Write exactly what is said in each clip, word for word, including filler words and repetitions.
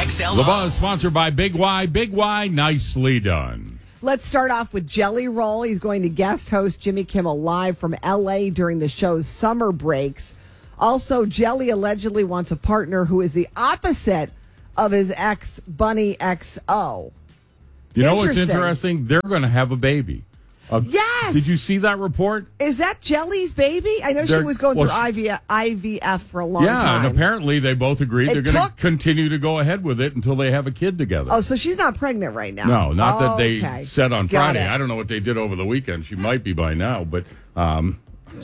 X L O. The Buzz, sponsored by Big Y. Big Y, nicely done. Let's start off with Jelly Roll. He's going to guest host Jimmy Kimmel Live from L A during the show's summer breaks. Also, Jelly allegedly wants a partner who is the opposite of his ex, Bunny X O. You know what's interesting? They're going to have a baby. Uh, yes! Did you see that report? Is that Jelly's baby? I know They're, she was going well, through I V F, I V F for a long yeah, time. Yeah, and apparently they both agreed it they're going to took... continue to go ahead with it until they have a kid together. Oh, so she's not pregnant right now? No, not oh, that they okay. said on Got Friday. it. I don't know what they did over the weekend. She might be by now, but um,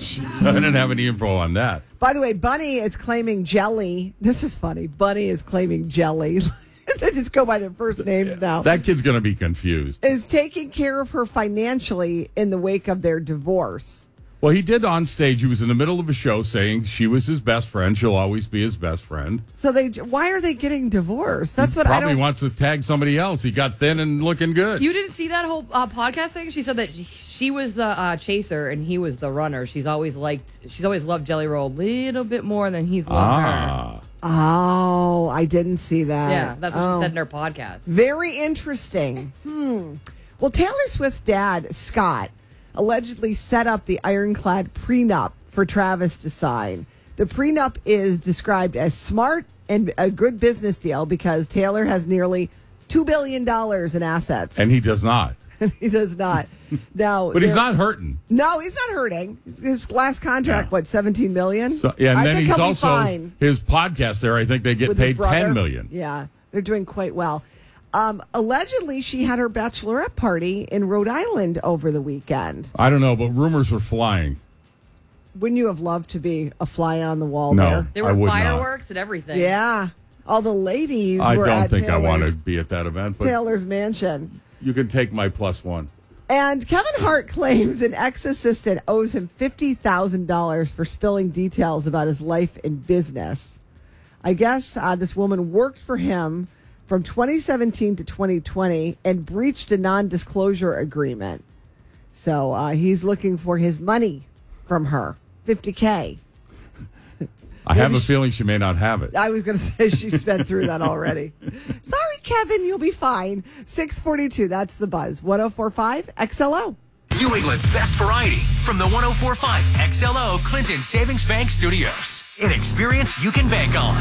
I didn't have any info on that. By the way, Bunny is claiming Jelly. This is funny. Bunny is claiming Jelly. They just go by their first names now. That kid's going to be confused. Is taking care of her financially in the wake of their divorce. Well, he did on stage. He was in the middle of a show saying she was his best friend. She'll always be his best friend. So they, why are they getting divorced? That's he what I don't. Probably wants to tag somebody else. He got thin and looking good. You didn't see that whole uh, podcast thing? She said that she was the uh, chaser and he was the runner. She's always liked. She's always loved Jelly Roll a little bit more than he's loved ah. her. Oh, I didn't see that. Yeah, that's what oh. she said in her podcast. Very interesting. Hmm. Well, Taylor Swift's dad, Scott, allegedly set up the ironclad prenup for Travis to sign. The prenup is described as smart and a good business deal because Taylor has nearly two billion dollars in assets. And he does not. He does not. Now, but he's not hurting. No, he's not hurting. His last contract, yeah. what, seventeen million dollars? So, yeah, and I then think he's he'll also, be fine. His podcast there, I think they get With paid ten million dollars. Yeah, they're doing quite well. Um, allegedly, she had her bachelorette party in Rhode Island over the weekend. I don't know, but rumors were flying. Wouldn't you have loved to be a fly on the wall no, there? There were I would fireworks not. and everything. Yeah. All the ladies I were don't at think Taylor's, I want to be at that event. But Taylor's mansion. You can take my plus one. And Kevin Hart claims an ex-assistant owes him fifty thousand dollars for spilling details about his life and business. I guess uh, this woman worked for him from twenty seventeen to twenty twenty and breached a non-disclosure agreement. So uh, he's looking for his money from her, fifty K. I have a feeling she may not have it. I was going to say she spent through that already. Sorry, Kevin, you'll be fine. six forty-two, that's the Buzz. one oh four point five X L O. New England's best variety from the one oh four point five X L O Clinton Savings Bank Studios. An experience you can bank on.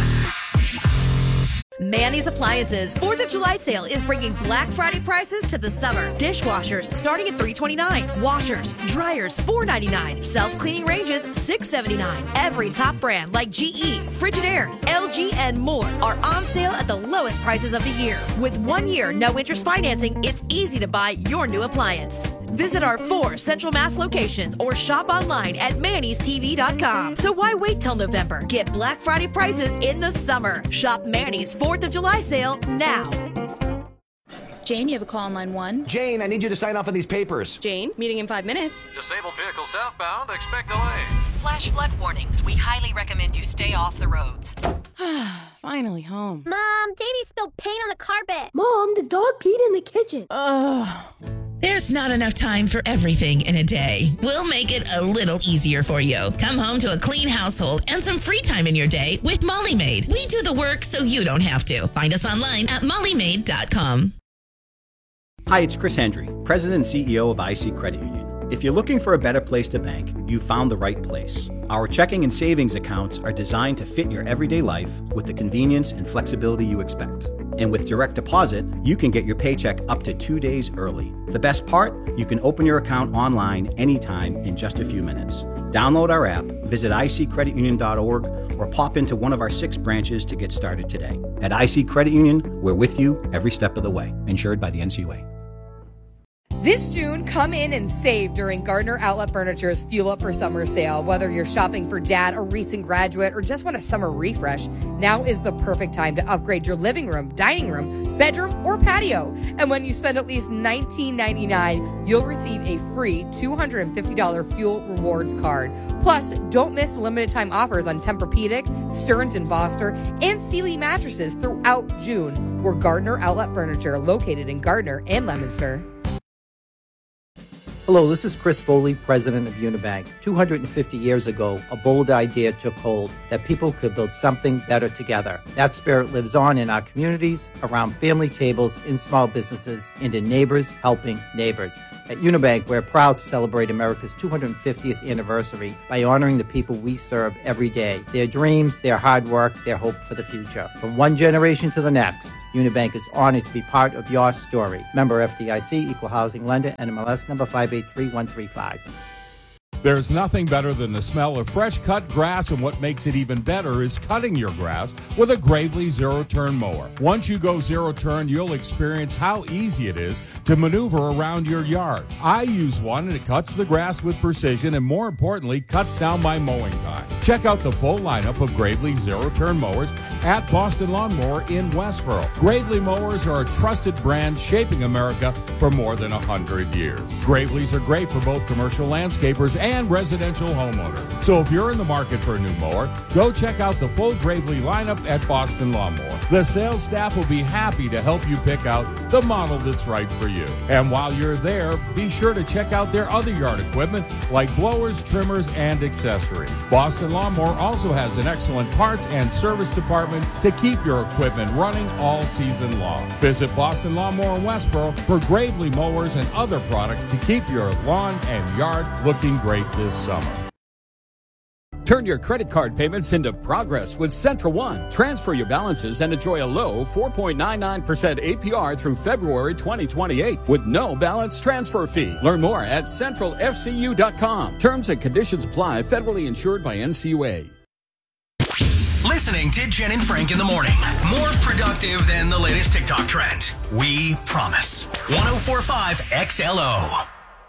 Manny's Appliances fourth of July sale is bringing Black Friday prices to the summer. Dishwashers starting at three twenty-nine. Washers, dryers four ninety-nine. Self-cleaning ranges six seventy-nine. Every top brand like G E, Frigidaire, L G, and more are on sale at the lowest prices of the year. With one year no interest financing, it's easy to buy your new appliance. Visit our four Central Mass locations or shop online at mannys t v dot com. So why wait till November? Get Black Friday prices in the summer. Shop Manny's fourth of July sale now. Jane, you have a call on line one. Jane, I need you to sign off on these papers. Jane, meeting in five minutes. Disabled vehicle southbound, expect delays. Flash flood warnings. We highly recommend you stay off the roads. Finally home. Mom, Davey spilled paint on the carpet. Mom, the dog peed in the kitchen. Ugh. There's not enough time for everything in a day. We'll make it a little easier for you. Come home to a clean household and some free time in your day with Molly Maid. We do the work so you don't have to. Find us online at molly maid dot com. Hi, it's Chris Hendry, President and C E O of I C Credit Union. If you're looking for a better place to bank, you found the right place. Our checking and savings accounts are designed to fit your everyday life with the convenience and flexibility you expect. And with direct deposit, you can get your paycheck up to two days early. The best part? You can open your account online anytime in just a few minutes. Download our app, visit i c credit union dot org, or pop into one of our six branches to get started today. At I C Credit Union, we're with you every step of the way. Insured by the N C U A. This June, come in and save during Gardner Outlet Furniture's Fuel Up for Summer sale. Whether you're shopping for dad, a recent graduate, or just want a summer refresh, now is the perfect time to upgrade your living room, dining room, bedroom, or patio. And when you spend at least nineteen ninety-nine dollars, you'll receive a free two hundred fifty dollars Fuel Rewards card. Plus, don't miss limited time offers on Tempur-Pedic, Stearns and Foster, and Sealy mattresses throughout June. We're Gardner Outlet Furniture, located in Gardner and Leominster. Hello, this is Chris Foley, president of Unibank. two hundred fifty years ago, a bold idea took hold that people could build something better together. That spirit lives on in our communities, around family tables, in small businesses, and in neighbors helping neighbors. At Unibank, we're proud to celebrate America's two hundred fiftieth anniversary by honoring the people we serve every day, their dreams, their hard work, their hope for the future. From one generation to the next, Unibank is honored to be part of your story. Member F D I C, Equal Housing Lender, N M L S number five eight three one three five. There's nothing better than the smell of fresh cut grass, and what makes it even better is cutting your grass with a Gravely zero-turn mower. Once you go zero-turn, you'll experience how easy it is to maneuver around your yard. I use one, and it cuts the grass with precision and, more importantly, cuts down my mowing time. Check out the full lineup of Gravely zero-turn mowers at Boston Lawnmower in Westboro. Gravely mowers are a trusted brand shaping America for more than one hundred years. Gravely's are great for both commercial landscapers and and residential homeowners. So if you're in the market for a new mower, go check out the full Gravely lineup at Boston Lawnmower. The sales staff will be happy to help you pick out the model that's right for you. And while you're there, be sure to check out their other yard equipment like blowers, trimmers, and accessories. Boston Lawnmower also has an excellent parts and service department to keep your equipment running all season long. Visit Boston Lawnmower in Westboro for Gravely mowers and other products to keep your lawn and yard looking great this summer. Turn your credit card payments into progress with Central One. Transfer your balances and enjoy a low four point nine nine percent A P R through February twenty twenty-eight with no balance transfer fee. Learn more at central f c u dot com. Terms and conditions apply. Federally insured by N C U A. Listening to Jen and Frank in the morning. More productive than the latest TikTok trend. We promise. one oh four point five X L O.